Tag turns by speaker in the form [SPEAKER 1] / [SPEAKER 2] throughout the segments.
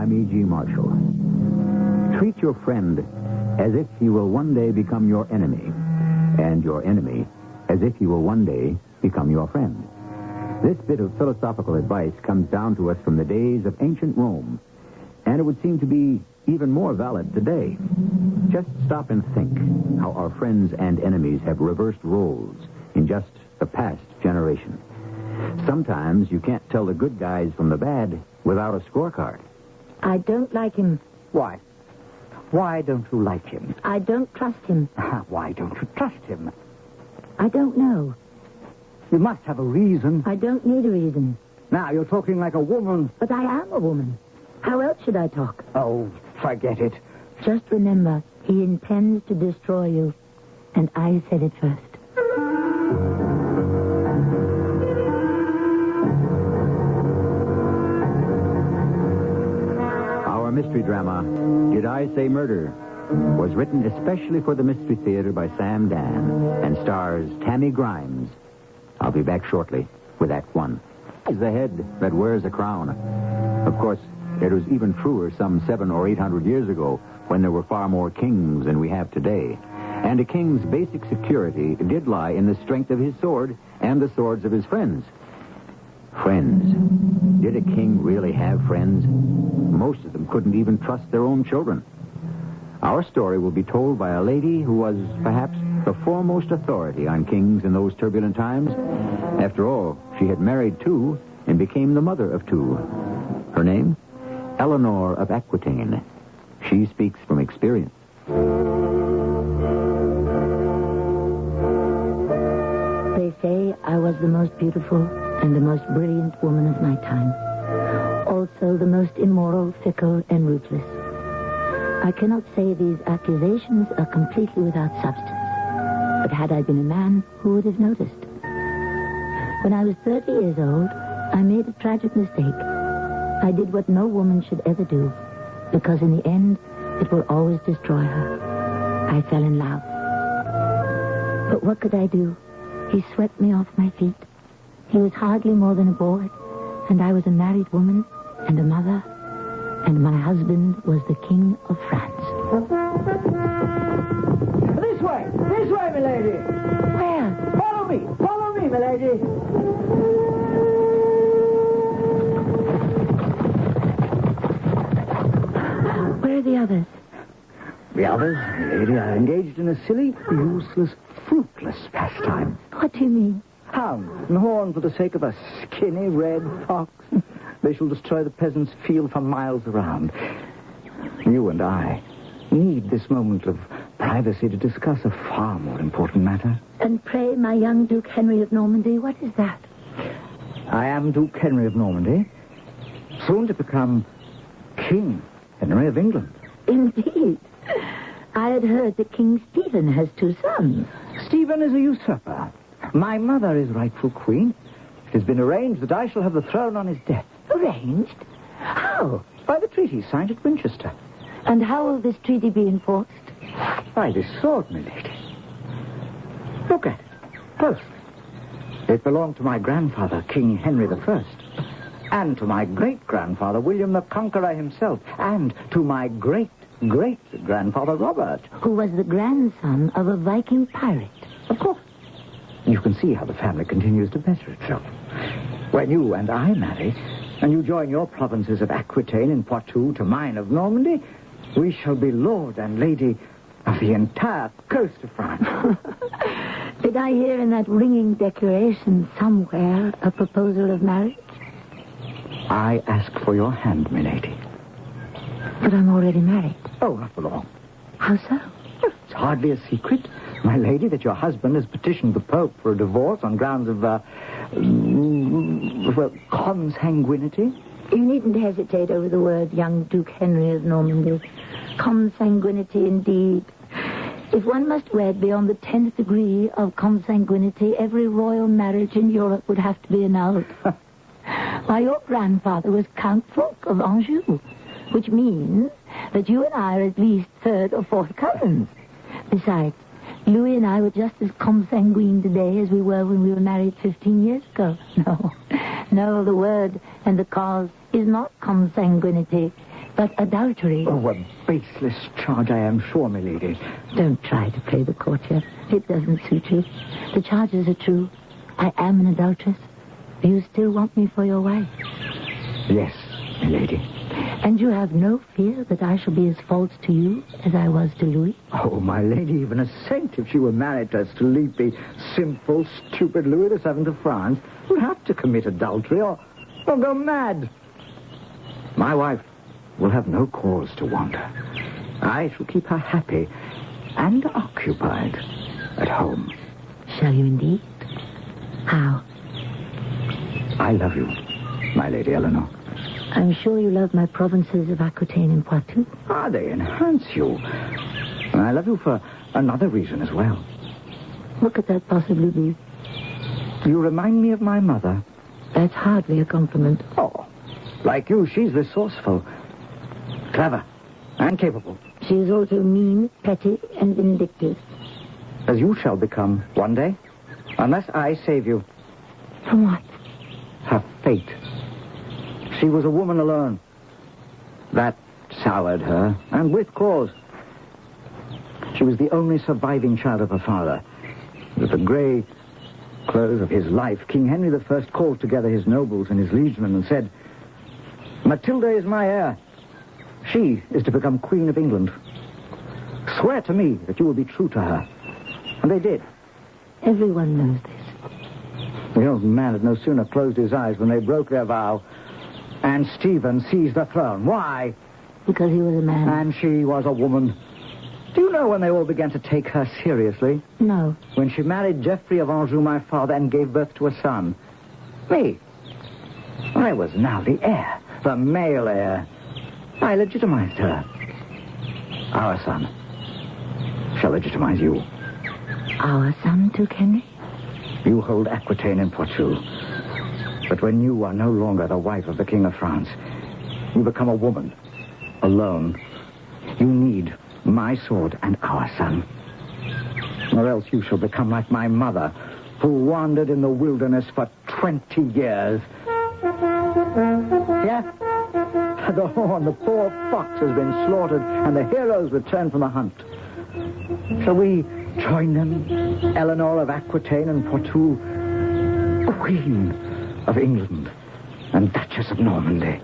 [SPEAKER 1] I'm E.G. Marshall. Treat your friend as if he will one day become your enemy, and your enemy as if he will one day become your friend. This bit of philosophical advice comes down to us from the days of ancient Rome, and it would seem to be even more valid today. Just stop and think how our friends and enemies have reversed roles in just the past generation. Sometimes you can't tell the good guys from the bad without a scorecard.
[SPEAKER 2] I don't like him.
[SPEAKER 3] Why? Why don't you like him?
[SPEAKER 2] I don't trust him.
[SPEAKER 3] Why don't you trust him?
[SPEAKER 2] I don't know.
[SPEAKER 3] You must have a reason.
[SPEAKER 2] I don't need a reason.
[SPEAKER 3] Now, you're talking like a woman.
[SPEAKER 2] But I am a woman. How else should I talk?
[SPEAKER 3] Oh, forget it.
[SPEAKER 2] Just remember, he intends to destroy you. And I said it first.
[SPEAKER 1] Our mystery drama, Did I Say Murder?, was written especially for the Mystery Theater by Sam Dan and stars Tammy Grimes. I'll be back shortly with Act One. Is the head that wears a crown. Of course, it was even truer some 700 or 800 years ago when there were far more kings than we have today. And a king's basic security did lie in the strength of his sword and the swords of his friends. Friends. Did a king really have friends? Most of them couldn't even trust their own children. Our story will be told by a lady who was perhaps the foremost authority on kings in those turbulent times. After all, she had married two and became the mother of two. Her name? Eleanor of Aquitaine. She speaks from experience.
[SPEAKER 2] They say I was the most beautiful and the most brilliant woman of my time. Also the most immoral, fickle, and ruthless. I cannot say these accusations are completely without substance. But had I been a man, who would have noticed? When I was 30 years old, I made a tragic mistake. I did what no woman should ever do, because in the end, it will always destroy her. I fell in love. But what could I do? He swept me off my feet. He was hardly more than a boy, and I was a married woman and a mother, and my husband was the King of France.
[SPEAKER 3] This way, milady.
[SPEAKER 2] Where?
[SPEAKER 3] Follow me, milady.
[SPEAKER 2] Where are the others?
[SPEAKER 3] The others, milady, are engaged in a silly, useless, fruitless pastime.
[SPEAKER 2] What do you mean?
[SPEAKER 3] Hound and horn for the sake of a skinny red fox. They shall destroy the peasants' field for miles around. You and I need this moment of privacy to discuss a far more important matter.
[SPEAKER 2] And pray, my young Duke Henry of Normandy, what is that?
[SPEAKER 3] I am Duke Henry of Normandy, soon to become King Henry of England.
[SPEAKER 2] Indeed. I had heard that King Stephen has two sons.
[SPEAKER 3] Stephen is a usurper. My mother is rightful queen. It has been arranged that I shall have the throne on his death.
[SPEAKER 2] Arranged? How?
[SPEAKER 3] By the treaty signed at Winchester.
[SPEAKER 2] And how will this treaty be enforced?
[SPEAKER 3] By this sword, milady. Look at it closely. It belonged to my grandfather, King Henry I, and to my great-grandfather, William the Conqueror himself, and to my great-great-grandfather, Robert.
[SPEAKER 2] Who was the grandson of a Viking pirate.
[SPEAKER 3] Of course. You can see how the family continues to better itself. When you and I marry, and you join your provinces of Aquitaine and Poitou to mine of Normandy, we shall be lord and lady of the entire coast of France.
[SPEAKER 2] Did I hear in that ringing declaration somewhere a proposal of marriage?
[SPEAKER 3] I ask for your hand, milady.
[SPEAKER 2] But I'm already married.
[SPEAKER 3] Oh, not for long.
[SPEAKER 2] How so?
[SPEAKER 3] It's hardly a secret, my lady, that your husband has petitioned the Pope for a divorce on grounds of, consanguinity.
[SPEAKER 2] You needn't hesitate over the word, young Duke Henry of Normandy. Consanguinity, indeed. If one must wed beyond the 10th degree of consanguinity, every royal marriage in Europe would have to be annulled. Why, your grandfather was Count Fulk of Anjou, which means that you and I are at least third or fourth cousins. Besides, Louis and I were just as consanguine today as we were when we were married 15 years ago. No, the word and the cause is not consanguinity. But adultery...
[SPEAKER 3] Oh, a baseless charge, I am sure, milady.
[SPEAKER 2] Don't try to play the courtier. It doesn't suit you. The charges are true. I am an adulteress. Do you still want me for your wife?
[SPEAKER 3] Yes, milady.
[SPEAKER 2] And you have no fear that I shall be as false to you as I was to Louis?
[SPEAKER 3] Oh, my lady, even a saint, if she were married to the simple, stupid Louis VII of France, would have to commit adultery or go mad. My wife will have no cause to wander. I shall keep her happy and occupied at home.
[SPEAKER 2] Shall you indeed? How?
[SPEAKER 3] I love you, my Lady Eleanor.
[SPEAKER 2] I'm sure you love my provinces of Aquitaine and Poitou.
[SPEAKER 3] Ah, they enhance you. And I love you for another reason as well.
[SPEAKER 2] What could that possibly be?
[SPEAKER 3] You remind me of my mother.
[SPEAKER 2] That's hardly a compliment.
[SPEAKER 3] Oh, like you, she's resourceful, clever, and capable.
[SPEAKER 2] She is also mean, petty, and vindictive.
[SPEAKER 3] As you shall become one day, unless I save you.
[SPEAKER 2] From what?
[SPEAKER 3] Her fate. She was a woman alone. That soured her, and with cause. She was the only surviving child of her father. At the grey close of his life, King Henry I called together his nobles and his liegemen and said, "Matilda is my heir. She is to become Queen of England. Swear to me that you will be true to her." And they did.
[SPEAKER 2] Everyone knows this.
[SPEAKER 3] The old man had no sooner closed his eyes when they broke their vow, and Stephen seized the throne. Why?
[SPEAKER 2] Because he was a man.
[SPEAKER 3] And she was a woman. Do you know when they all began to take her seriously?
[SPEAKER 2] No.
[SPEAKER 3] When she married Geoffrey of Anjou, my father, and gave birth to a son. Me. I was now the heir, the male heir. I legitimized her. Our son shall legitimize you.
[SPEAKER 2] Our son took Henry?
[SPEAKER 3] You hold Aquitaine and Poitou. But when you are no longer the wife of the King of France, you become a woman, alone. You need my sword and our son. Or else you shall become like my mother, who wandered in the wilderness for 20 years. Yeah? The horn, the poor fox has been slaughtered, and the heroes return from the hunt. Shall we join them, Eleanor of Aquitaine and Poitou, Queen of England and Duchess of Normandy?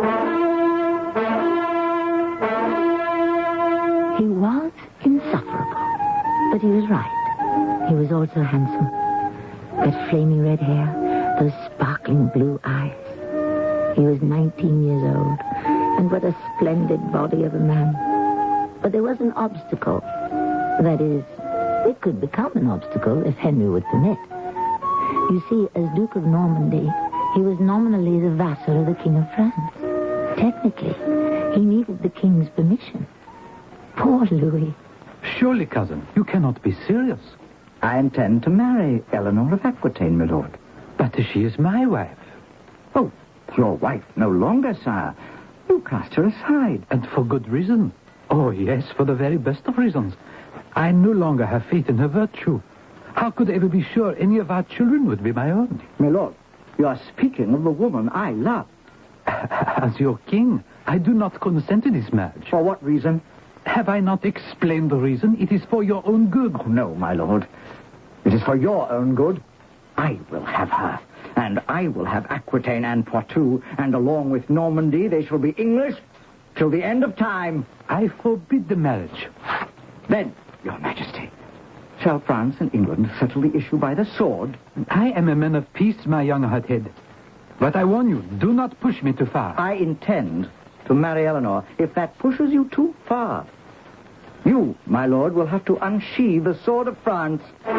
[SPEAKER 2] He was insufferable, but he was right. He was also handsome. That flaming red hair, those sparkling blue eyes. He was 19 years old, and what a splendid body of a man. But there was an obstacle. That is, it could become an obstacle if Henry would permit. You see, as Duke of Normandy, he was nominally the vassal of the King of France. Technically, he needed the king's permission. Poor Louis.
[SPEAKER 4] Surely, cousin, you cannot be serious.
[SPEAKER 3] I intend to marry Eleanor of Aquitaine, my lord.
[SPEAKER 4] But she is my wife.
[SPEAKER 3] Oh, your wife no longer, sire. You cast her aside.
[SPEAKER 4] And for good reason. Oh, yes, for the very best of reasons. I no longer have faith in her virtue. How could I ever be sure any of our children would be my own?
[SPEAKER 3] My lord, you are speaking of the woman I love.
[SPEAKER 4] As your king, I do not consent to this marriage.
[SPEAKER 3] For what reason?
[SPEAKER 4] Have I not explained the reason? It is for your own good.
[SPEAKER 3] Oh, no, my lord. It is for your own good. I will have her. And I will have Aquitaine and Poitou. And along with Normandy, they shall be English till the end of time.
[SPEAKER 4] I forbid the marriage.
[SPEAKER 3] Then, your majesty, shall France and England settle the issue by the sword?
[SPEAKER 4] I am a man of peace, my young hothead. But I warn you, do not push me too far.
[SPEAKER 3] I intend to marry Eleanor if that pushes you too far. You, my lord, will have to unsheathe the sword of France.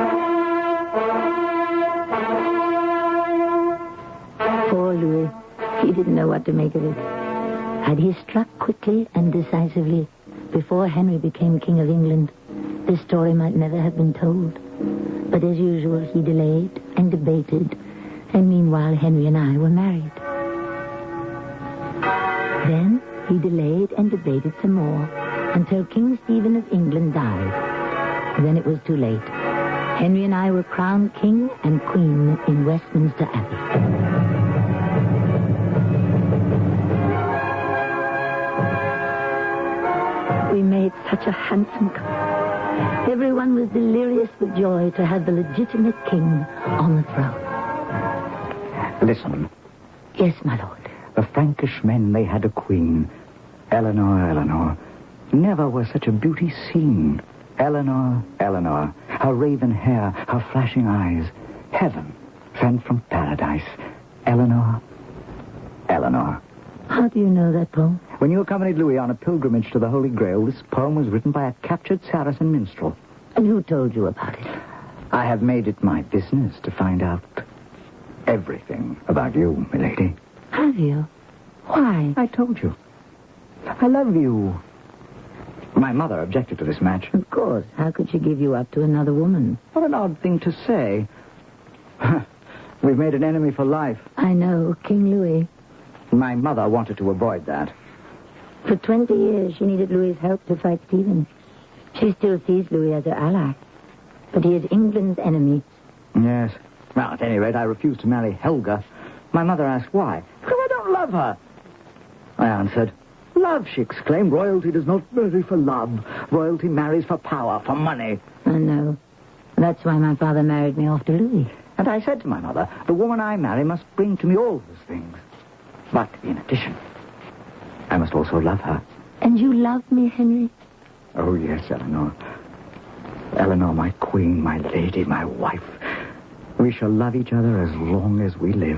[SPEAKER 2] Poor Louis. He didn't know what to make of it. Had he struck quickly and decisively before Henry became King of England, this story might never have been told. But as usual, he delayed and debated, and meanwhile Henry and I were married. Then he delayed and debated some more until King Stephen of England died. Then it was too late. Henry and I were crowned king and queen in Westminster Abbey. We made such a handsome couple. Everyone was delirious with joy to have the legitimate king on the throne.
[SPEAKER 3] Listen,
[SPEAKER 2] Yes, my lord.
[SPEAKER 3] the Frankish men, they had a queen. Eleanor, Eleanor. Never was such a beauty seen. Eleanor, Eleanor. Her raven hair, her flashing eyes. Heaven sent from paradise. Eleanor, Eleanor.
[SPEAKER 2] How do you know that poem?
[SPEAKER 3] When you accompanied Louis on a pilgrimage to the Holy Grail, this poem was written by a captured Saracen minstrel.
[SPEAKER 2] And who told you about it?
[SPEAKER 3] I have made it my business to find out everything about you, milady.
[SPEAKER 2] Have you? Why?
[SPEAKER 3] I told you. I love you. My mother objected to this match.
[SPEAKER 2] Of course. How could she give you up to another woman?
[SPEAKER 3] What an odd thing to say. We've made an enemy for life.
[SPEAKER 2] I know, King Louis.
[SPEAKER 3] My mother wanted to avoid that.
[SPEAKER 2] For 20 years, she needed Louis's help to fight Stephen. She still sees Louis as her ally. But he is England's enemy.
[SPEAKER 3] Yes. Well, at any rate, I refused to marry Helga. My mother asked why. Because I don't love her. I answered, love, she exclaimed. Royalty does not marry for love. Royalty marries for power, for money.
[SPEAKER 2] I know. That's why my father married me off to Louis.
[SPEAKER 3] And I said to my mother, the woman I marry must bring to me all those things. But in addition, I must also love her.
[SPEAKER 2] And you love me, Henry?
[SPEAKER 3] Oh, yes, Eleanor. Eleanor, my queen, my lady, my wife. We shall love each other as long as we live.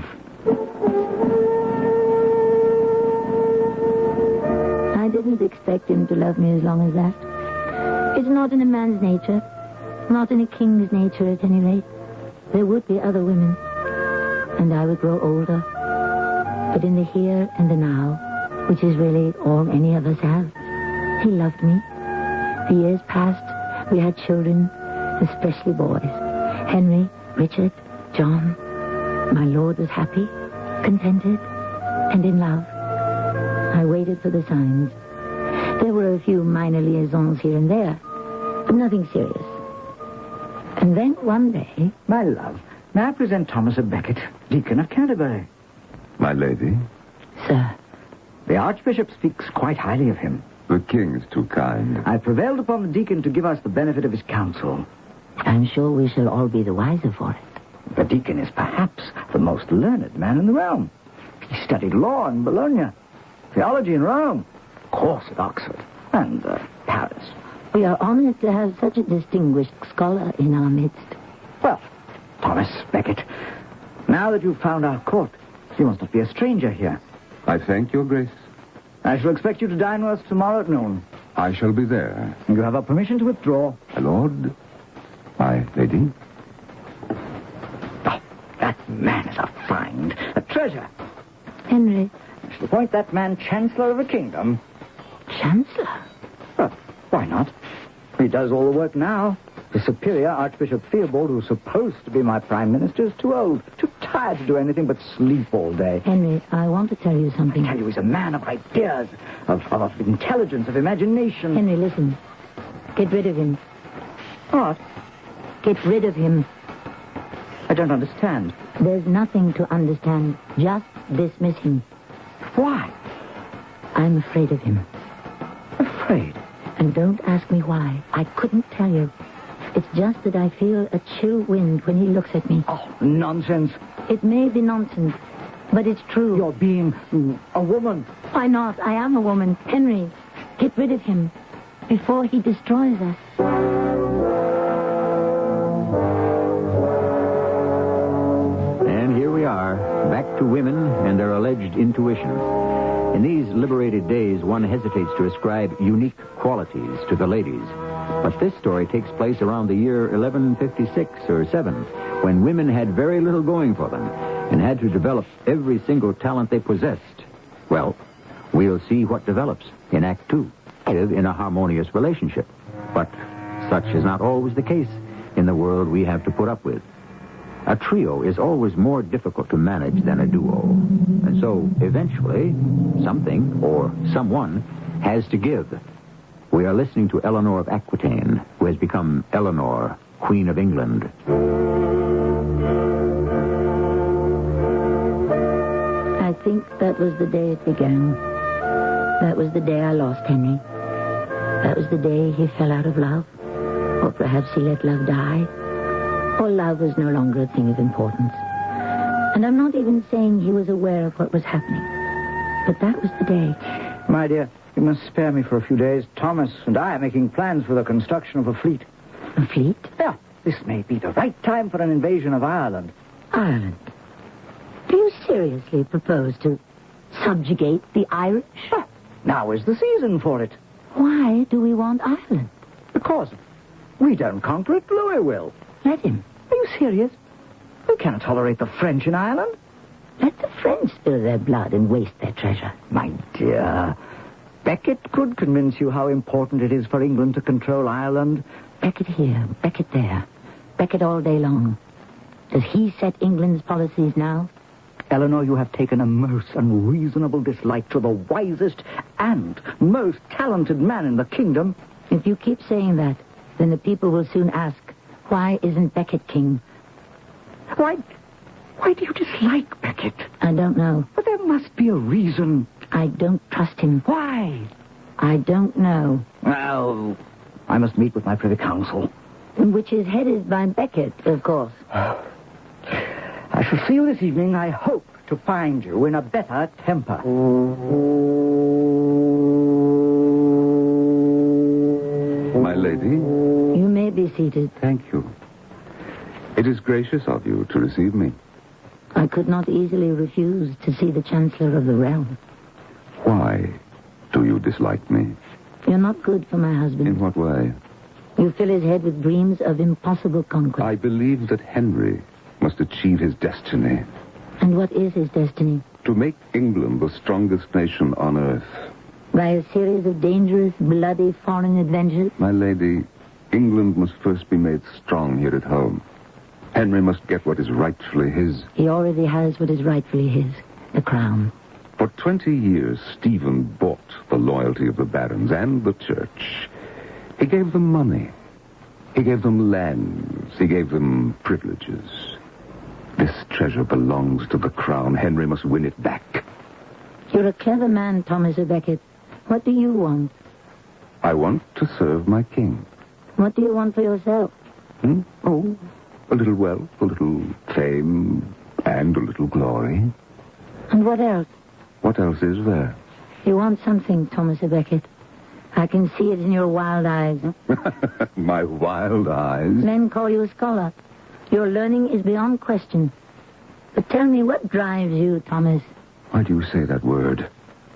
[SPEAKER 2] I didn't expect him to love me as long as that. It's not in a man's nature. Not in a king's nature, at any rate. There would be other women. And I would grow older. But in the here and the now, which is really all any of us have, he loved me. The years passed. We had children, especially boys. Henry, Richard, John. My lord was happy, contented, and in love. I waited for the signs. There were a few minor liaisons here and there, but nothing serious. And then one day...
[SPEAKER 3] My love, may I present Thomas of Becket, Deacon of Canterbury?
[SPEAKER 5] My lady,
[SPEAKER 2] Sir,
[SPEAKER 3] The Archbishop speaks quite highly of him.
[SPEAKER 5] the king is too kind.
[SPEAKER 3] I prevailed upon the deacon to give us the benefit of his counsel.
[SPEAKER 2] I'm sure we shall all be the wiser for it.
[SPEAKER 3] The deacon is perhaps the most learned man in the realm. He studied law in Bologna, theology in Rome, course at Oxford, and Paris.
[SPEAKER 2] We are honored to have such a distinguished scholar in our midst.
[SPEAKER 3] Well, Thomas Becket, now that you've found our court, you must not be a stranger here.
[SPEAKER 5] I thank your grace.
[SPEAKER 3] I shall expect you to dine with us tomorrow at noon.
[SPEAKER 5] I shall be there.
[SPEAKER 3] You have our permission to withdraw.
[SPEAKER 5] My lord, my lady.
[SPEAKER 3] Oh, that man is a find, a treasure.
[SPEAKER 2] Henry,
[SPEAKER 3] I shall appoint that man Chancellor of a kingdom.
[SPEAKER 2] Chancellor?
[SPEAKER 3] Well, why not? He does all the work now. The superior, Archbishop Theobald, who's supposed to be my prime minister, is too old, too tired to do anything but sleep all day.
[SPEAKER 2] Henry, I want to tell you something.
[SPEAKER 3] I tell you, he's a man of ideas, of intelligence, of imagination.
[SPEAKER 2] Henry, listen. Get rid of him.
[SPEAKER 3] What?
[SPEAKER 2] Get rid of him.
[SPEAKER 3] I don't understand.
[SPEAKER 2] There's nothing to understand. Just dismiss him.
[SPEAKER 3] Why?
[SPEAKER 2] I'm afraid of him.
[SPEAKER 3] Afraid?
[SPEAKER 2] And don't ask me why. I couldn't tell you. It's just that I feel a chill wind when he looks at me.
[SPEAKER 3] Oh, nonsense.
[SPEAKER 2] It may be nonsense, but it's true.
[SPEAKER 3] You're being a woman.
[SPEAKER 2] Why not? I am a woman. Henry, get rid of him before he destroys us.
[SPEAKER 1] And here we are, back to women and their alleged intuition. In these liberated days, one hesitates to ascribe unique qualities to the ladies. But this story takes place around the year 1156 or 7, when women had very little going for them and had to develop every single talent they possessed. Well, we'll see what develops in Act 2, in a harmonious relationship. But such is not always the case in the world we have to put up with. A trio is always more difficult to manage than a duo. And so, eventually, something or someone has to give. We are listening to Eleanor of Aquitaine, who has become Eleanor, Queen of England.
[SPEAKER 2] I think that was the day it began. That was the day I lost Henry. That was the day he fell out of love. Or perhaps he let love die. Or love was no longer a thing of importance. And I'm not even saying he was aware of what was happening. But that was the day.
[SPEAKER 3] My dear, you must spare me for a few days. Thomas and I are making plans for the construction of a fleet.
[SPEAKER 2] A fleet?
[SPEAKER 3] Yeah, this may be the right time for an invasion of Ireland.
[SPEAKER 2] Ireland. Do you seriously propose to subjugate the Irish?
[SPEAKER 3] Now is the season for it.
[SPEAKER 2] Why do we want Ireland?
[SPEAKER 3] Because we don't conquer it, Louis will.
[SPEAKER 2] Let him.
[SPEAKER 3] Are you serious? We cannot tolerate the French in Ireland.
[SPEAKER 2] Let the French spill their blood and waste their treasure.
[SPEAKER 3] My dear, Becket could convince you how important it is for England to control Ireland.
[SPEAKER 2] Becket here, Becket there. Becket all day long. Does he set England's policies now?
[SPEAKER 3] Eleanor, you have taken a most unreasonable dislike to the wisest and most talented man in the kingdom.
[SPEAKER 2] If you keep saying that, then the people will soon ask, why isn't Becket king?
[SPEAKER 3] Why do you dislike Becket?
[SPEAKER 2] I don't know.
[SPEAKER 3] But there must be a reason.
[SPEAKER 2] I don't trust him.
[SPEAKER 3] Why?
[SPEAKER 2] I don't know.
[SPEAKER 3] Well, I must meet with my privy council.
[SPEAKER 2] Which is headed by Becket, of course.
[SPEAKER 3] I shall see you this evening. I hope to find you in a better temper.
[SPEAKER 5] My lady?
[SPEAKER 2] You may be seated.
[SPEAKER 5] Thank you. It is gracious of you to receive me.
[SPEAKER 2] I could not easily refuse to see the Chancellor of the realm.
[SPEAKER 5] Why do you dislike me?
[SPEAKER 2] You're not good for my husband.
[SPEAKER 5] In what way?
[SPEAKER 2] You fill his head with dreams of impossible conquest.
[SPEAKER 5] I believe that Henry must achieve his destiny.
[SPEAKER 2] And what is his destiny?
[SPEAKER 5] To make England the strongest nation on earth.
[SPEAKER 2] By a series of dangerous, bloody foreign adventures?
[SPEAKER 5] My lady, England must first be made strong here at home. Henry must get what is rightfully his.
[SPEAKER 2] He already has what is rightfully his, the crown.
[SPEAKER 5] For 20 years, Stephen bought the loyalty of the barons and the church. He gave them money. He gave them lands. He gave them privileges. This treasure belongs to the crown. Henry must win it back.
[SPEAKER 2] You're a clever man, Thomas of Becket. What do you want?
[SPEAKER 5] I want to serve my king.
[SPEAKER 2] What do you want for yourself?
[SPEAKER 5] Oh, a little wealth, a little fame, and a little glory.
[SPEAKER 2] And what else?
[SPEAKER 5] What else is there?
[SPEAKER 2] You want something, Thomas of Becket. I can see it in your wild eyes.
[SPEAKER 5] My wild eyes?
[SPEAKER 2] Men call you a scholar. Your learning is beyond question. But tell me, what drives you, Thomas?
[SPEAKER 5] Why do you say that word?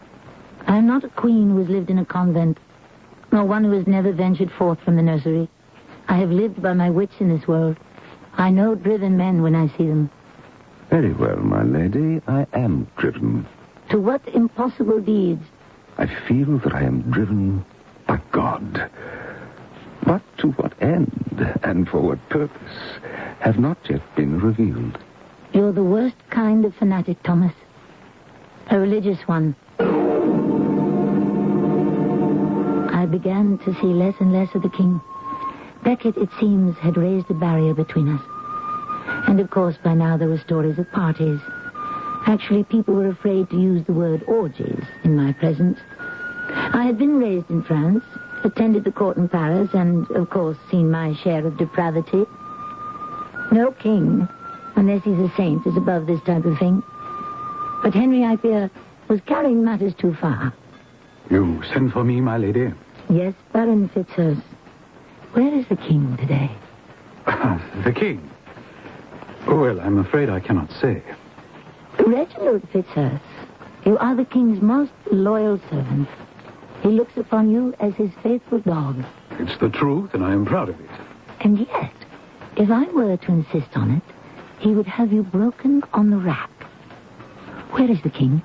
[SPEAKER 2] I am not a queen who has lived in a convent, nor one who has never ventured forth from the nursery. I have lived by my wits in this world. I know driven men when I see them.
[SPEAKER 5] Very well, my lady. I am driven.
[SPEAKER 2] To what impossible deeds?
[SPEAKER 5] I feel that I am driven by God. But to what end and for what purpose have not yet been revealed.
[SPEAKER 2] You're the worst kind of fanatic, Thomas. A religious one. I began to see less and less of the king. Becket, it seems, had raised a barrier between us. And of course, by now there were stories of parties. Actually, people were afraid to use the word orgies in my presence. I had been raised in France, attended the court in Paris, and, of course, seen my share of depravity. No king, unless he's a saint, is above this type of thing. But Henry, I fear, was carrying matters too far.
[SPEAKER 4] You sent for me, my lady?
[SPEAKER 2] Yes, Baron Fitzurse. Where is the king today?
[SPEAKER 4] The king? Well, I'm afraid I cannot say.
[SPEAKER 2] Reginald Fitzurse, you are the king's most loyal servant. He looks upon you as his faithful dog.
[SPEAKER 4] It's the truth, and I am proud of it.
[SPEAKER 2] And yet, if I were to insist on it, he would have you broken on the rack. Where is the king?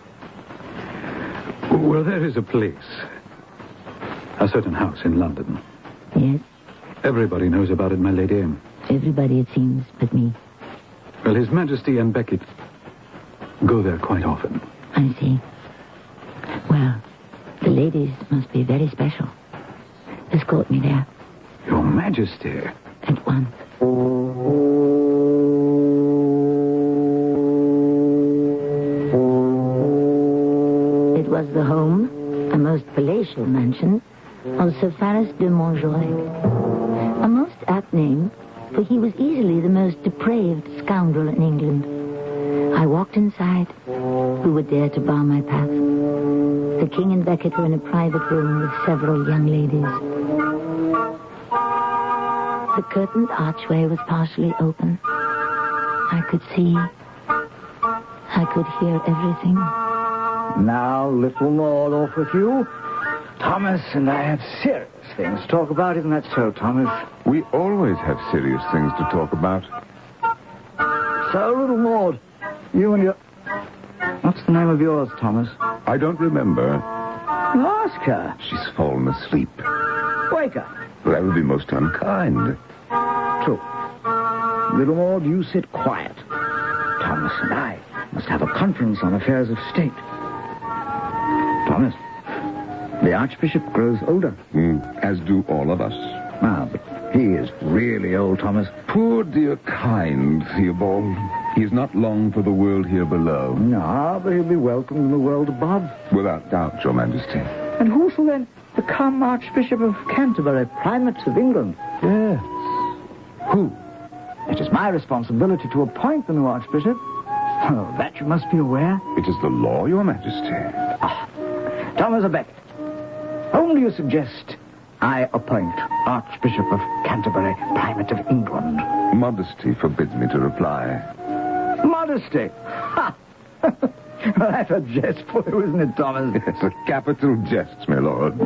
[SPEAKER 4] Well, there is a place. A certain house in London.
[SPEAKER 2] Yes,
[SPEAKER 4] Everybody knows about it, my lady.
[SPEAKER 2] everybody, it seems, but me.
[SPEAKER 4] Well, His Majesty and Becket go there quite often.
[SPEAKER 2] I see. Well, the ladies must be very special. Escort me there
[SPEAKER 4] Your Majesty.
[SPEAKER 2] at once. It was the home, a most palatial mansion, of Sir Faris de Montjoy. A most apt name, for he was easily the most depraved scoundrel in England. I walked inside. Who would dare to bar my path? The king and Becket were in a private room with several young ladies. The curtained archway was partially open. I could see. I could hear everything.
[SPEAKER 3] Now, little Maud, off with you. Thomas and I have serious things to talk about. Isn't that so, Thomas?
[SPEAKER 5] We always have serious things to talk about.
[SPEAKER 3] So, little Maud, you and your... What's the name of yours, Thomas?
[SPEAKER 5] I don't remember.
[SPEAKER 3] Ask her.
[SPEAKER 5] She's fallen asleep.
[SPEAKER 3] Wake her.
[SPEAKER 5] Well, that would be most unkind.
[SPEAKER 3] True. Little Maud, you sit quiet. Thomas and I must have a conference on affairs of state. Thomas, the Archbishop grows older.
[SPEAKER 5] As do all of us.
[SPEAKER 3] Ah, but he is really old, Thomas.
[SPEAKER 5] Poor dear kind Theobald. He is not long for the world here below.
[SPEAKER 3] No, but he'll be welcome in the world above.
[SPEAKER 5] Without doubt, Your Majesty.
[SPEAKER 3] And who shall then become Archbishop of Canterbury, Primate of England?
[SPEAKER 5] Yes.
[SPEAKER 3] Who? It is my responsibility to appoint the new Archbishop. Oh, that you must be aware.
[SPEAKER 5] It is the law, Your Majesty.
[SPEAKER 3] Thomas à Becket, whom do you suggest I appoint Archbishop of Canterbury, Primate of England?
[SPEAKER 5] Modesty forbids me to reply.
[SPEAKER 3] Modesty? Ha! Well, that's a jest for you, isn't it, Thomas?
[SPEAKER 5] It's a capital jest, my lord.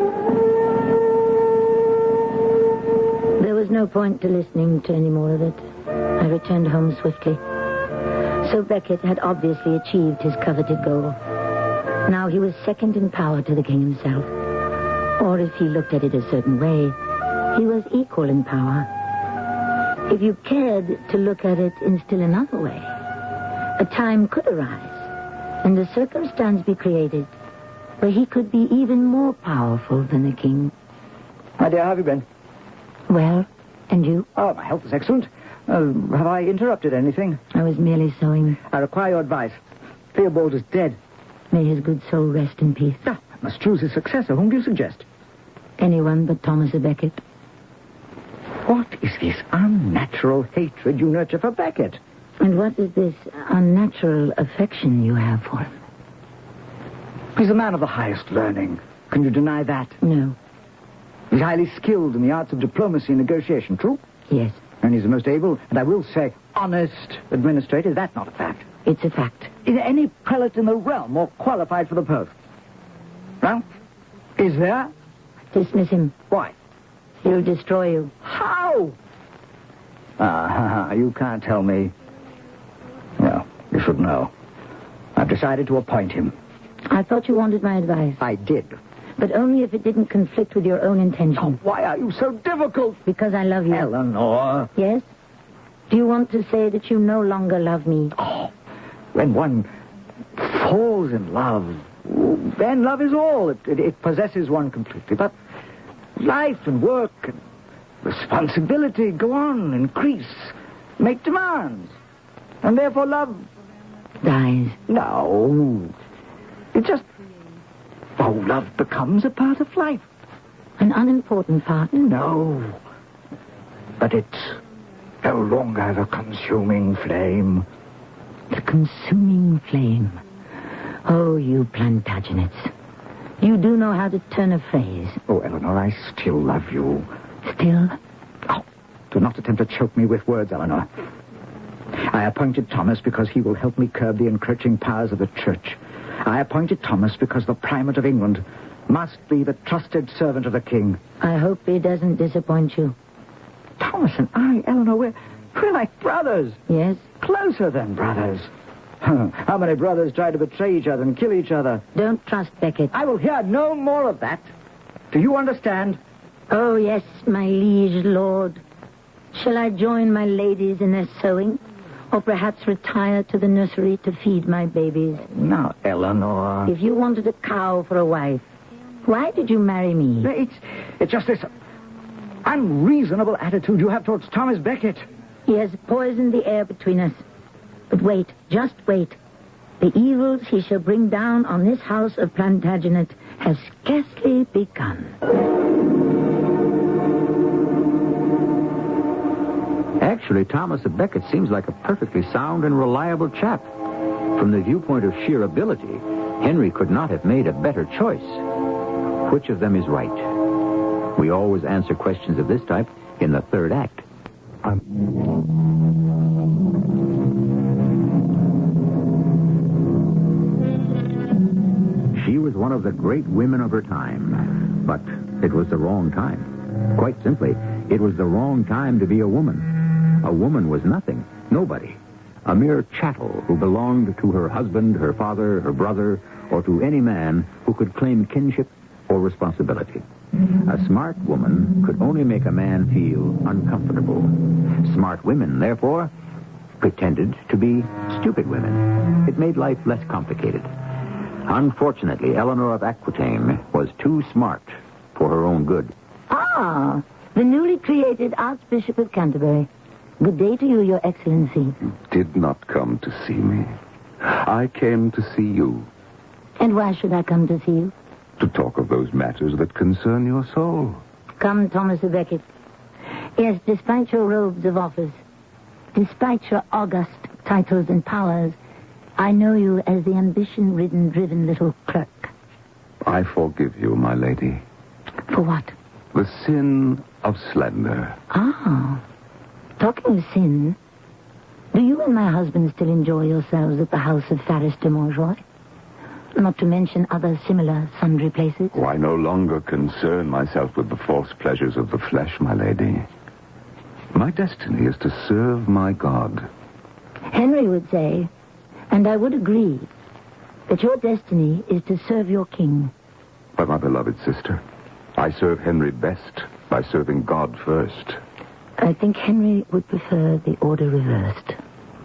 [SPEAKER 2] There was no point to listening to any more of it. I returned home swiftly. So Becket had obviously achieved his coveted goal. Now he was second in power to the king himself. Or if he looked at it a certain way, he was equal in power. If you cared to look at it in still another way, a time could arise and a circumstance be created where he could be even more powerful than the king.
[SPEAKER 3] My dear, how have you been?
[SPEAKER 2] Well, and you?
[SPEAKER 3] Oh, my health is excellent. Have I interrupted anything?
[SPEAKER 2] I was merely sewing.
[SPEAKER 3] I require your advice. Theobald is dead.
[SPEAKER 2] May his good soul rest in peace.
[SPEAKER 3] I must choose his successor. Whom do you suggest?
[SPEAKER 2] Anyone but Thomas à Becket.
[SPEAKER 3] What is this unnatural hatred you nurture for Becket?
[SPEAKER 2] And what is this unnatural affection you have for him?
[SPEAKER 3] He's a man of the highest learning. Can you deny that?
[SPEAKER 2] No.
[SPEAKER 3] He's highly skilled in the arts of diplomacy and negotiation, true?
[SPEAKER 2] Yes,
[SPEAKER 3] And he's the most able, and I will say, honest administrator. Is that not a fact?
[SPEAKER 2] it's a fact.
[SPEAKER 3] Is there any prelate in the realm more qualified for the post? Well, is there?
[SPEAKER 2] Dismiss him.
[SPEAKER 3] Why?
[SPEAKER 2] He'll destroy you.
[SPEAKER 3] How? You can't tell me. Well, you should know. I've decided to appoint him.
[SPEAKER 2] I thought you wanted my advice,
[SPEAKER 3] I did.
[SPEAKER 2] but only if it didn't conflict with your own
[SPEAKER 3] Oh,
[SPEAKER 2] intention.
[SPEAKER 3] why are you so difficult?
[SPEAKER 2] Because I love you.
[SPEAKER 3] Eleanor.
[SPEAKER 2] Yes? Do you want to say that you no longer love me?
[SPEAKER 3] Oh, when one falls in love, then love is all. It possesses one completely. But life and work and responsibility go on, increase, make demands. And therefore love...
[SPEAKER 2] Dies.
[SPEAKER 3] No. It just... Oh, love becomes a part of life.
[SPEAKER 2] An unimportant part.
[SPEAKER 3] No. But it's no longer the consuming flame.
[SPEAKER 2] The consuming flame. Oh, you Plantagenets. You do know how to turn a phrase.
[SPEAKER 3] Oh, Eleanor, I still love you.
[SPEAKER 2] Still?
[SPEAKER 3] Oh, do not attempt to choke me with words, Eleanor. I appointed Thomas because he will help me curb the encroaching powers of the church. I appointed Thomas because the Primate of England must be the trusted servant of the king.
[SPEAKER 2] I hope he doesn't disappoint you.
[SPEAKER 3] Thomas and I, Eleanor, we're like brothers.
[SPEAKER 2] Yes?
[SPEAKER 3] Closer than brothers. How many brothers try to betray each other and kill each other?
[SPEAKER 2] Don't trust Becket.
[SPEAKER 3] I will hear no more of that. Do you understand?
[SPEAKER 2] Oh, yes, my liege lord. Shall I join my ladies in their sewing? Or perhaps retire to the nursery to feed my babies?
[SPEAKER 3] Now, Eleanor.
[SPEAKER 2] If you wanted a cow for a wife, why did you marry me?
[SPEAKER 3] It's just this unreasonable attitude you have towards Thomas Becket.
[SPEAKER 2] He has poisoned the air between us. But wait, just wait. The evils he shall bring down on this house of Plantagenet has scarcely begun.
[SPEAKER 1] Actually, Thomas of Becket seems like a perfectly sound and reliable chap. From the viewpoint of sheer ability, Henry could not have made a better choice. Which of them is right? We always answer questions of this type in the third act. She was one of the great women of her time, but it was the wrong time. Quite simply, it was the wrong time to be a woman. A woman was nothing, nobody. A mere chattel who belonged to her husband, her father, her brother, or to any man who could claim kinship or responsibility. A smart woman could only make a man feel uncomfortable. Smart women, therefore, pretended to be stupid women. It made life less complicated. Unfortunately, Eleanor of Aquitaine was too smart for her own good.
[SPEAKER 2] Ah, the newly created Archbishop of Canterbury. Good day to you, Your Excellency.
[SPEAKER 5] You did not come to see me. I came to see you.
[SPEAKER 2] And why should I come to see you?
[SPEAKER 5] To talk of those matters that concern your soul.
[SPEAKER 2] Come, Thomas of Becket. Yes, despite your robes of office, despite your august titles and powers, I know you as the ambition-ridden, driven little clerk.
[SPEAKER 5] I forgive you, my lady.
[SPEAKER 2] For what?
[SPEAKER 5] The sin of slender.
[SPEAKER 2] Ah, talking of sin, do you and my husband still enjoy yourselves at the house of Faris de Montjoy? Not to mention other similar sundry places?
[SPEAKER 5] Oh, I no longer concern myself with the false pleasures of the flesh, my lady. My destiny is to serve my God.
[SPEAKER 2] Henry would say, and I would agree, that your destiny is to serve your king.
[SPEAKER 5] But my beloved sister, I serve Henry best by serving God first.
[SPEAKER 2] I think Henry would prefer the order reversed.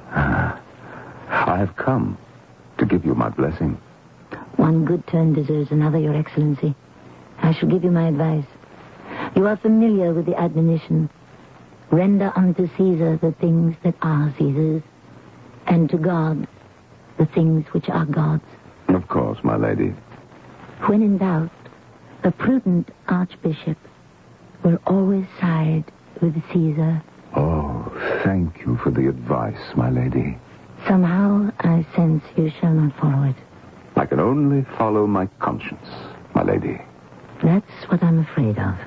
[SPEAKER 5] I have come to give you my blessing.
[SPEAKER 2] One good turn deserves another, Your Excellency. I shall give you my advice. You are familiar with the admonition. Render unto Caesar the things that are Caesar's, and to God the things which are God's.
[SPEAKER 5] Of course, my lady.
[SPEAKER 2] When in doubt, a prudent archbishop will always side with Caesar.
[SPEAKER 5] Oh, thank you for the advice, my lady.
[SPEAKER 2] Somehow I sense you shall not follow it.
[SPEAKER 5] I can only follow my conscience, my lady.
[SPEAKER 2] That's what I'm afraid of.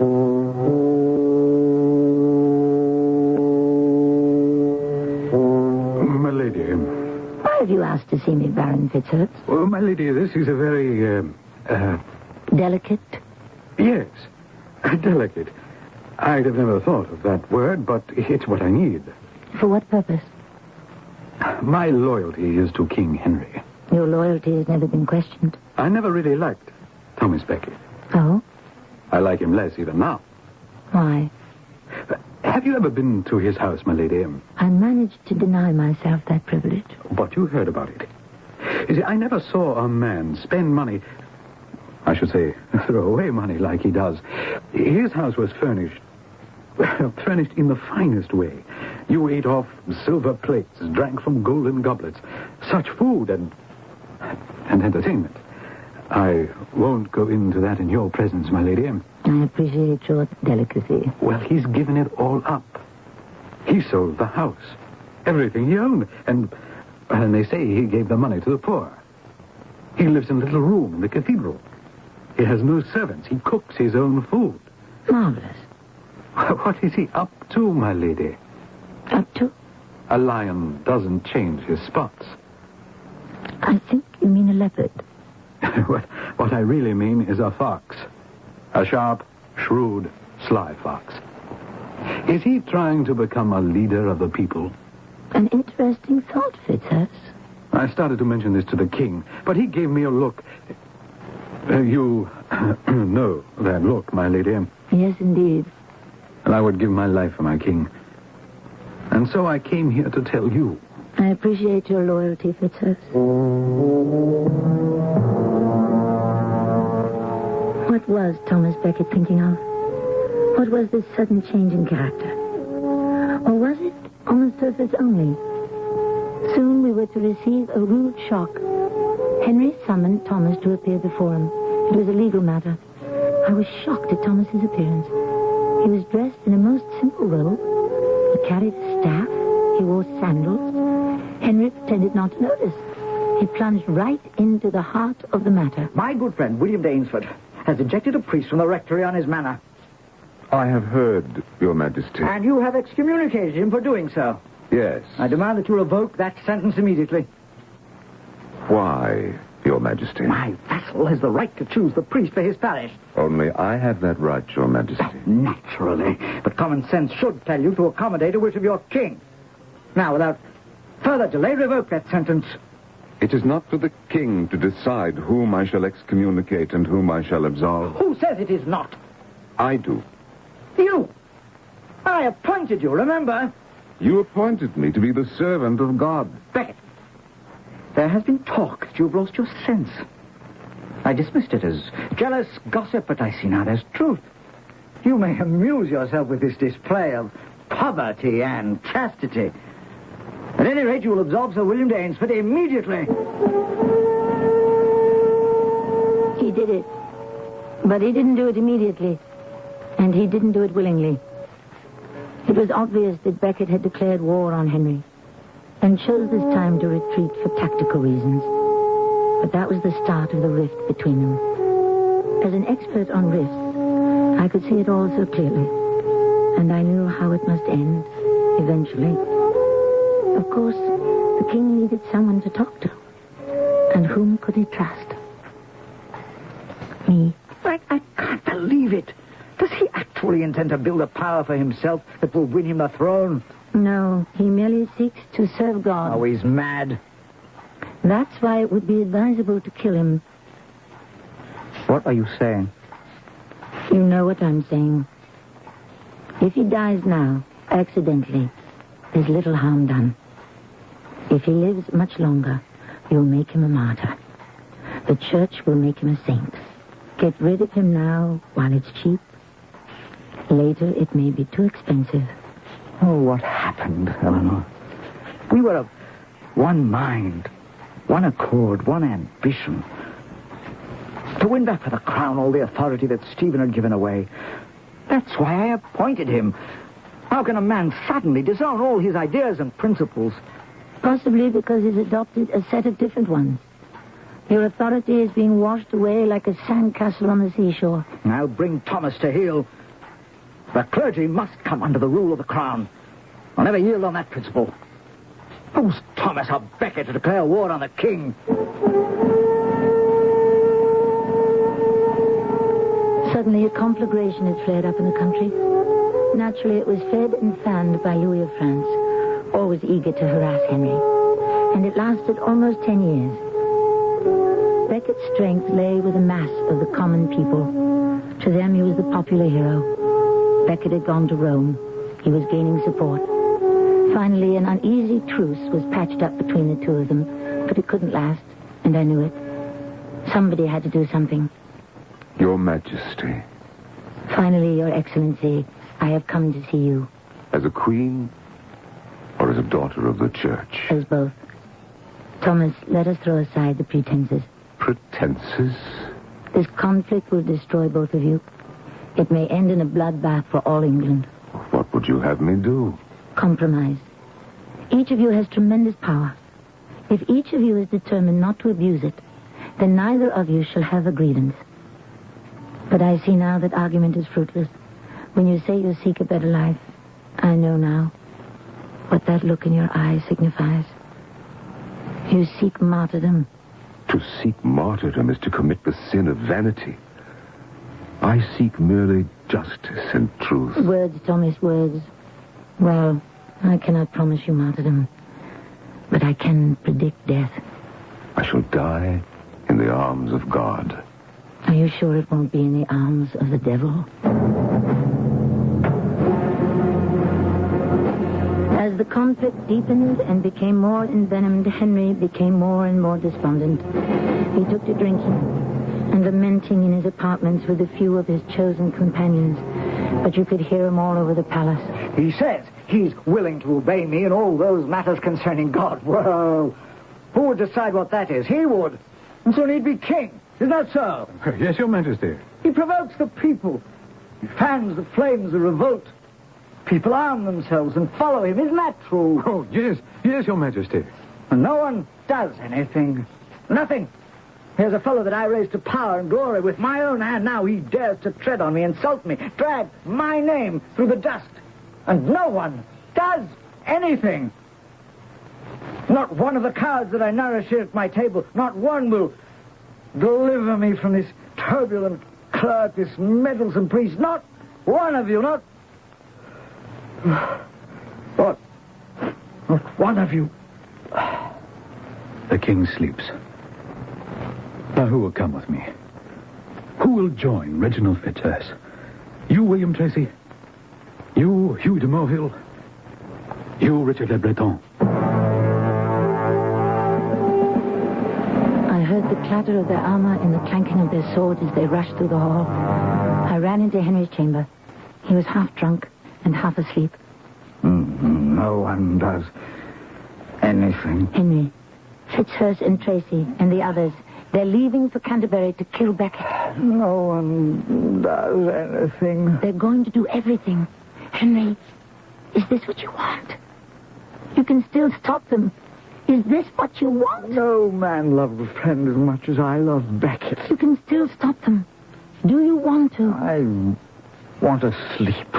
[SPEAKER 4] My lady.
[SPEAKER 2] Why have you asked to see me, Baron Fitzherberts?
[SPEAKER 4] Oh, my lady, this is a very,
[SPEAKER 2] Delicate?
[SPEAKER 4] yes, delicate. I'd have never thought of that word, but it's what I need.
[SPEAKER 2] For what purpose?
[SPEAKER 4] My loyalty is to King Henry.
[SPEAKER 2] Your loyalty has never been questioned.
[SPEAKER 4] I never really liked Thomas Becket.
[SPEAKER 2] Oh?
[SPEAKER 4] I like him less even now.
[SPEAKER 2] Why?
[SPEAKER 4] Have you ever been to his house, my lady?
[SPEAKER 2] I managed to deny myself that privilege.
[SPEAKER 4] But you heard about it. You see, I never saw a man spend money, I should say, throw away money like he does. His house was furnished in the finest way. You ate off silver plates, drank from golden goblets. Such food and entertainment. I won't go into that in your presence, my lady.
[SPEAKER 2] I appreciate your delicacy.
[SPEAKER 4] Well, he's given it all up. He sold the house, everything he owned, and they say he gave the money to the poor. He lives in a little room in the cathedral. He has no servants. He cooks his own food.
[SPEAKER 2] Marvelous.
[SPEAKER 4] What is he up to, my lady?
[SPEAKER 2] Up to?
[SPEAKER 4] A lion doesn't change his spots.
[SPEAKER 2] I think you mean a leopard.
[SPEAKER 4] What I really mean is a fox. A sharp, shrewd, sly fox. Is he trying to become a leader of the people?
[SPEAKER 2] An interesting thought, Fitzherberts.
[SPEAKER 4] I started to mention this to the king, but he gave me a look. You know that look, my lady.
[SPEAKER 2] Yes, indeed.
[SPEAKER 4] And I would give my life for my king. And so I came here to tell you.
[SPEAKER 2] I appreciate your loyalty, Fitzherberts. What was Thomas Becket thinking of? What was this sudden change in character? Or was it on the surface only? Soon we were to receive a rude shock. Henry summoned Thomas to appear before him, It was a legal matter. I was shocked at Thomas's appearance. He was dressed in a most simple robe. He carried a staff. He wore sandals. Henry pretended not to notice. He plunged right into the heart of the matter.
[SPEAKER 3] My good friend, William Danesford, has ejected a priest from the rectory on his manor.
[SPEAKER 5] I have heard, Your Majesty.
[SPEAKER 3] And you have excommunicated him for doing so.
[SPEAKER 5] Yes.
[SPEAKER 3] I demand that you revoke that sentence immediately.
[SPEAKER 5] Why, Your Majesty?
[SPEAKER 3] My vassal has the right to choose the priest for his parish.
[SPEAKER 5] Only I have that right, Your Majesty.
[SPEAKER 3] Naturally. But common sense should tell you to accommodate a wish of your king. Now, without further delay, revoke that sentence.
[SPEAKER 5] It is not for the king to decide whom I shall excommunicate and whom I shall absolve.
[SPEAKER 3] Who says it is not?
[SPEAKER 5] I do.
[SPEAKER 3] You. I appointed you, remember?
[SPEAKER 5] You appointed me to be the servant of God.
[SPEAKER 3] Beckett, there has been talk that you've lost your sense. I dismissed it as jealous gossip, but I see now there's truth. You may amuse yourself with this display of poverty and chastity. At any rate, you will absolve Sir William Danesford immediately.
[SPEAKER 2] He did it. But he didn't do it immediately. And he didn't do it willingly. It was obvious that Becket had declared war on Henry and chose this time to retreat for tactical reasons. But that was the start of the rift between them. As an expert on rifts, I could see it all so clearly. And I knew how it must end, eventually. Of course, the king needed someone to talk to. And whom could he trust? Me.
[SPEAKER 3] I can't believe it. Does he actually intend to build a power for himself that will win him the throne?
[SPEAKER 2] No, he merely seeks to serve God.
[SPEAKER 3] Oh, he's mad.
[SPEAKER 2] That's why it would be advisable to kill him.
[SPEAKER 3] What are you saying?
[SPEAKER 2] You know what I'm saying. If he dies now, accidentally, there's little harm done. If he lives much longer, you'll make him a martyr. The church will make him a saint. Get rid of him now while it's cheap. Later, it may be too expensive.
[SPEAKER 3] Oh, what happened, Eleanor? We were of one mind, one accord, one ambition. To win back for the crown all the authority that Stephen had given away. That's why I appointed him. How can a man suddenly disown all his ideas and principles?
[SPEAKER 2] Possibly because he's adopted a set of different ones. Your authority is being washed away like a sandcastle on the seashore.
[SPEAKER 3] Now bring Thomas to heel. The clergy must come under the rule of the crown. I'll never yield on that principle. Who's Thomas or Becket to declare war on the king?
[SPEAKER 2] Suddenly, a conflagration had flared up in the country. Naturally, it was fed and fanned by Louis of France, always eager to harass Henry. And it lasted almost 10 years. Becket's strength lay with the mass of the common people. To them, he was the popular hero. Becket had gone to Rome. He was gaining support. Finally, an uneasy truce was patched up between the two of them, but it couldn't last, and I knew it. Somebody had to do something.
[SPEAKER 5] Your Majesty.
[SPEAKER 2] Finally, Your Excellency, I have come to see you.
[SPEAKER 5] As a queen or as a daughter of the church?
[SPEAKER 2] As both. Thomas, let us throw aside the pretenses.
[SPEAKER 5] Pretenses?
[SPEAKER 2] This conflict will destroy both of you. It may end in a bloodbath for all England.
[SPEAKER 5] What would you have me do?
[SPEAKER 2] Compromise. Each of you has tremendous power. If each of you is determined not to abuse it, then neither of you shall have a grievance. But I see now that argument is fruitless. When you say you seek a better life, I know now what that look in your eyes signifies. You seek martyrdom.
[SPEAKER 5] To seek martyrdom is to commit the sin of vanity. I seek merely justice and truth.
[SPEAKER 2] Words, Thomas, words. Well, I cannot promise you martyrdom, but I can predict death.
[SPEAKER 5] I shall die in the arms of God.
[SPEAKER 2] Are you sure it won't be in the arms of the devil? As the conflict deepened and became more envenomed, Henry became more and more despondent. He took to drinking and lamenting in his apartments with a few of his chosen companions. But you could hear him all over the palace.
[SPEAKER 3] He says he's willing to obey me in all those matters concerning God. Well, who would decide what that is? He would. And so he'd be king. Isn't that so?
[SPEAKER 4] Yes, Your Majesty.
[SPEAKER 3] He provokes the people. He fans the flames of revolt. People arm themselves and follow him. Isn't that true?
[SPEAKER 4] Oh, yes, Your Majesty.
[SPEAKER 3] And no one does anything. Nothing. Here's a fellow that I raised to power and glory with my own hand. Now he dares to tread on me, insult me, drag my name through the dust. And no one does anything. Not one of the cowards that I nourish here at my table, not one will deliver me from this turbulent clerk, this meddlesome priest. Not one of you, not one of you.
[SPEAKER 4] The king sleeps. Now, who will come with me? Who will join Reginald Fitzurse? You, William Tracy? You, Hugh de Morville? You, Richard Le Breton?
[SPEAKER 2] I heard the clatter of their armor and the clanking of their swords as they rushed through the hall. I ran into Henry's chamber. He was half drunk and half asleep.
[SPEAKER 3] No one does anything.
[SPEAKER 2] Henry, Fitzurse and Tracy and the others, they're leaving for Canterbury to kill Becket.
[SPEAKER 3] No one does anything.
[SPEAKER 2] They're going to do everything. Henry, is this what you want? You can still stop them. Is this what you want?
[SPEAKER 3] No man loved a friend as much as I love Becket.
[SPEAKER 2] You can still stop them. Do you want to?
[SPEAKER 3] I want to sleep.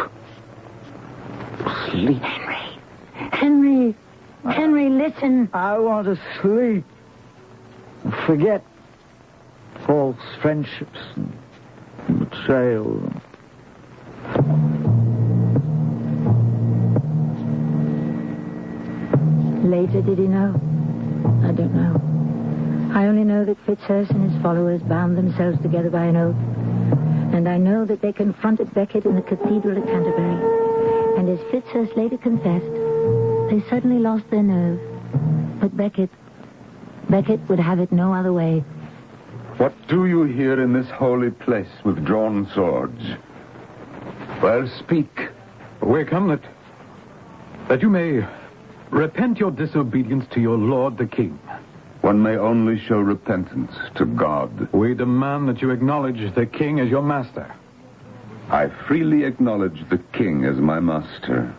[SPEAKER 3] Sleep.
[SPEAKER 2] Henry, listen.
[SPEAKER 3] I want to sleep. Forget false friendships and betrayal.
[SPEAKER 2] Later, did he know? I don't know. I only know that Fitzurse and his followers bound themselves together by an oath. And I know that they confronted Becket in the cathedral at Canterbury. And as Fitzurse later confessed, they suddenly lost their nerve. But Becket would have it no other way.
[SPEAKER 5] What do you here in this holy place with drawn swords? Well, speak.
[SPEAKER 4] We come that you may repent your disobedience to your lord the king.
[SPEAKER 5] One may only show repentance to God.
[SPEAKER 4] We demand that you acknowledge the king as your master.
[SPEAKER 5] I freely acknowledge the king as my master.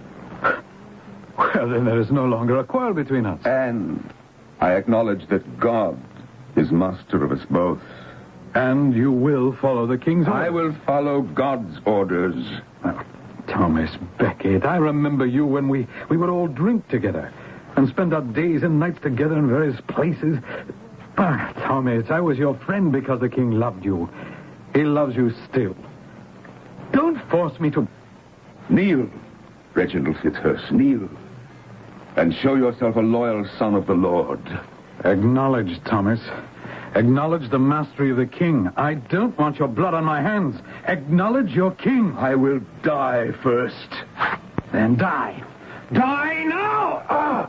[SPEAKER 4] Well, then there is no longer a quarrel between us.
[SPEAKER 5] And I acknowledge that God is master of us both.
[SPEAKER 4] And you will follow the king's orders.
[SPEAKER 5] I will follow God's orders.
[SPEAKER 4] Well, Thomas Becket, I remember you when we would all drink together and spend our days and nights together in various places. Ah, Thomas, I was your friend because the king loved you. He loves you still. Don't force me to...
[SPEAKER 5] Kneel, Reginald Fitzurse, kneel. And show yourself a loyal son of the Lord.
[SPEAKER 4] Acknowledge, Thomas. Acknowledge the mastery of the king. I don't want your blood on my hands. Acknowledge your king.
[SPEAKER 5] I will die first.
[SPEAKER 4] Then die. Die now!